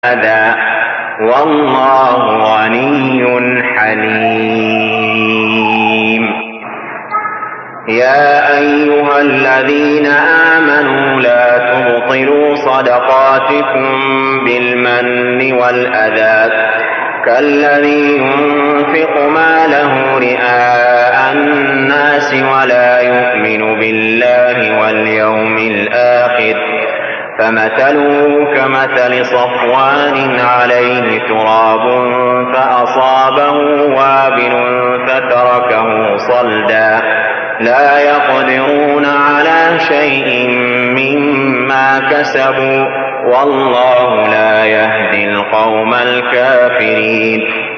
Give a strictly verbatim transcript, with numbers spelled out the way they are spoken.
هذا والله غني حليم. يا أيها الذين آمنوا لا تبطلوا صدقاتكم بالمن والأذى كالذي ينفق ماله رئاء الناس ولا يؤمن بالله واليوم الآخر فمثله كمثل صفوان عليه تراب فأصابه وابل فتركه صلدا لا يقدرون على شيء مما كسبوا والله لا يهدي القوم الكافرين.